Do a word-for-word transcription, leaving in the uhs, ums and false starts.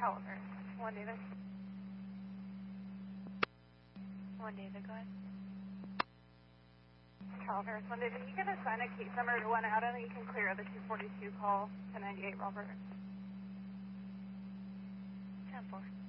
Caliber. One David. One David, go ahead. Caliber, one David. You can assign a case number to one out and you can clear the two forty-two call to ninety-eight Robert. ten four.